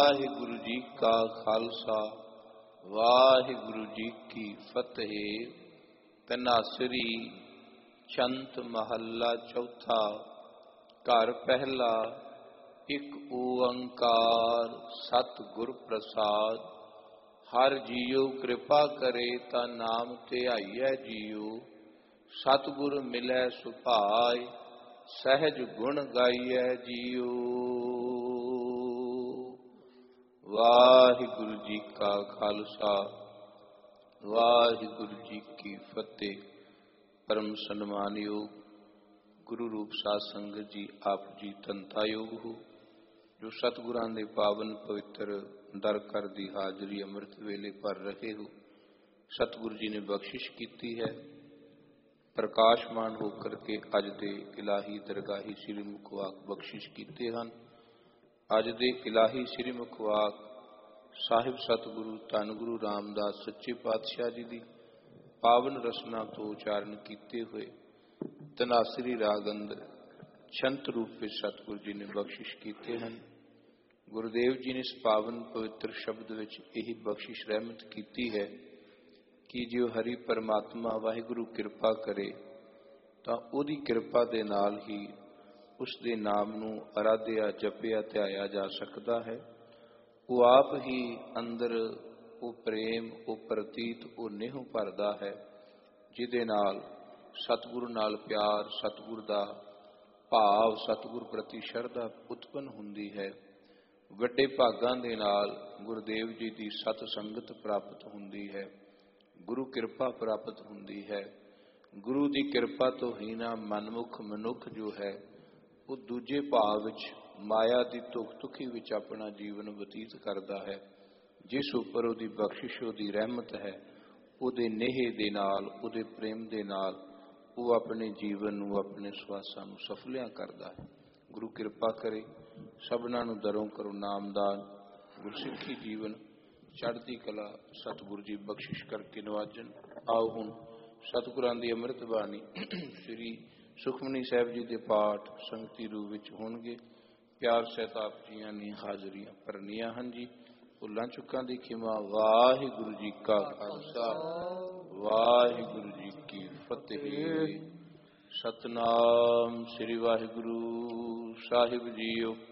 ਵਾਹਿਗੁਰੂ ਜੀ ਕਾ ਖਾਲਸਾ ਵਾਹਿਗੁਰੂ ਜੀ ਕੀ ਫਤਿਹ। ਤਨਾਸਰੀ ਚੰਤ ਮਹੱਲਾ ਚੌਥਾ। ਘਰ ਪਹਿਲਾ। ਇੱਕ ਓੰਕਾਰ ਸਤਿਗੁਰ ਪ੍ਰਸਾਦ। ਹਰ ਜੀਉ ਕਿਰਪਾ ਕਰੇ ਤਾ ਨਾਮ ਧਿਆਈਐ ਜੀਉ। ਸਤਿਗੁਰ ਮਿਲੈ ਸੁਭਾਇ ਸਹਿਜ ਗੁਣ ਗਾਈਐ ਜੀਉ। ਵਾਹਿਗੁਰੂ ਜੀ ਕਾ ਖਾਲਸਾ ਵਾਹਿਗੁਰੂ ਜੀ ਕੀ ਫਤਿਹ। ਪਰਮ ਸਨਮਾਨਯੋਗ ਗੁਰੂ ਰੂਪ ਸਾਧ ਸੰਗਤ ਜੀ, ਆਪ ਜੀ ਧੰਤਾਯੋਗ ਹੋ ਜੋ ਸਤਿਗੁਰਾਂ ਦੇ ਪਾਵਨ ਪਵਿੱਤਰ ਦਰ ਘਰ ਦੀ ਹਾਜ਼ਰੀ ਅੰਮ੍ਰਿਤ ਵੇਲੇ ਭਰ ਰਹੇ ਹੋ। ਸਤਿਗੁਰੂ ਜੀ ਨੇ ਬਖਸ਼ਿਸ਼ ਕੀਤੀ ਹੈ ਪ੍ਰਕਾਸ਼ਮਾਨ ਹੋ ਕਰਕੇ ਅੱਜ ਦੇ ਇਲਾਹੀ ਦਰਗਾਹੀ ਸ੍ਰੀ ਮੁਖਵਾਕ ਬਖਸ਼ਿਸ਼ ਕੀਤੇ ਹਨ। ਅੱਜ ਦੇ ਇਲਾਹੀ ਸ੍ਰੀ ਮੁਖਵਾਕ ਸਾਹਿਬ ਸਤਿਗੁਰੂ ਧੰਨ ਗੁਰੂ ਰਾਮਦਾਸ ਸੱਚੇ ਪਾਤਸ਼ਾਹ ਜੀ ਦੀ ਪਾਵਨ ਰਸਨਾ ਤੋਂ ਉਚਾਰਨ ਕੀਤੇ ਹੋਏ ਤਨਾਸਰੀ ਰਾਗ ਅੰਦਰ ਛੰਤ ਰੂਪ ਵਿੱਚ ਸਤਿਗੁਰੂ ਜੀ ਨੇ ਬਖਸ਼ਿਸ਼ ਕੀਤੇ ਹਨ। ਗੁਰੂਦੇਵ ਜੀ ਨੇ ਇਸ ਪਾਵਨ ਪਵਿੱਤਰ ਸ਼ਬਦ ਵਿੱਚ ਇਹੀ ਬਖਸ਼ਿਸ਼ ਰਹਿਮਤ ਕੀਤੀ ਹੈ ਕਿ ਜੋ ਹਰੀ ਪਰਮਾਤਮਾ ਵਾਹਿਗੁਰੂ ਕਿਰਪਾ ਕਰੇ ਤਾਂ ਉਹਦੀ ਕਿਰਪਾ ਦੇ ਨਾਲ ਹੀ ਉਸ ਦੇ ਨਾਮ ਨੂੰ ਅਰਾਧਿਆ ਜਪਿਆ ਧਿਆਇਆ ਜਾ ਸਕਦਾ ਹੈ। ਉਹ ਆਪ ਹੀ ਅੰਦਰ ਉਹ ਪ੍ਰੇਮ, ਉਹ ਪ੍ਰਤੀਤ, ਉਹ ਨਿਹ ਭਰਦਾ ਹੈ ਜਿਹਦੇ ਨਾਲ ਸਤਿਗੁਰੂ ਨਾਲ ਪਿਆਰ, ਸਤਿਗੁਰ ਦਾ ਭਾਵ, ਸਤਿਗੁਰ ਪ੍ਰਤੀ ਸ਼ਰਧਾ ਉਤਪੰਨ ਹੁੰਦੀ ਹੈ। ਵੱਡੇ ਭਾਗਾਂ ਦੇ ਨਾਲ ਗੁਰੂਦੇਵ ਜੀ ਦੀ ਸਤ ਸੰਗਤ ਪ੍ਰਾਪਤ ਹੁੰਦੀ ਹੈ, ਗੁਰੂ ਕਿਰਪਾ ਪ੍ਰਾਪਤ ਹੁੰਦੀ ਹੈ। ਗੁਰੂ ਦੀ ਕਿਰਪਾ ਤੋਂ ਹੀ ਨਾ ਮਨਮੁਖ ਮਨੁੱਖ ਜੋ ਹੈ ਉਹ ਦੂਜੇ ਭਾਵ ਵਿੱਚ ਮਾਇਆ ਦੀ ਧੁਖ ਧੁਖੀ ਵਿੱਚ ਆਪਣਾ ਜੀਵਨ ਬਤੀਤ ਕਰਦਾ ਹੈ। ਜਿਸ ਉੱਪਰ ਉਹਦੀ ਬਖਸ਼ਿਸ਼, ਉਹਦੀ ਰਹਿਮਤ ਹੈ, ਉਹਦੇ ਨੇਹ ਦੇ ਨਾਲ, ਉਹਦੇ ਪ੍ਰੇਮ ਦੇ ਨਾਲ ਉਹ ਆਪਣੇ ਜੀਵਨ ਨੂੰ, ਆਪਣੇ ਸਵਾਸਾਂ ਨੂੰ ਸਫਲਿਆਂ ਕਰਦਾ ਹੈ। ਗੁਰੂ ਕਿਰਪਾ ਕਰੇ ਸਭਨਾਂ ਨੂੰ ਦਰੋਂ ਕਰੋ ਨਾਮਦਾਨ, ਗੁਰਸਿੱਖੀ ਜੀਵਨ, ਚੜ੍ਹਦੀ ਕਲਾ ਸਤਿਗੁਰੂ ਜੀ ਬਖਸ਼ਿਸ਼ ਕਰਕੇ ਨਵਾਜਣ। ਆਓ ਹੁਣ ਸਤਿਗੁਰਾਂ ਦੀ ਅੰਮ੍ਰਿਤ ਬਾਣੀ ਸ੍ਰੀ ਸੁਖਮਨੀ ਸਾਹਿਬ ਜੀ ਦੇ ਪਾਠ ਸੰਗਤੀ ਰੂਪ ਵਿੱਚ ਹੋਣਗੇ। ਪਿਆਰ ਸਹਿਤ ਆਪ ਜੀਆਂ ਨੇ ਹਾਜ਼ਰੀਆਂ ਭਰਨੀਆਂ ਹਨ ਜੀ। ਭੁੱਲਾਂ ਚੁੱਕਾਂ ਦੀ ਖਿਮਾ। ਵਾਹਿਗੁਰੂ ਜੀ ਕਾ ਖਾਲਸਾ ਵਾਹਿਗੁਰੂ ਜੀ ਕੀ ਫਤਿਹ। ਸਤਨਾਮ ਸ੍ਰੀ ਵਾਹਿਗੁਰੂ ਸਾਹਿਬ ਜੀਓ।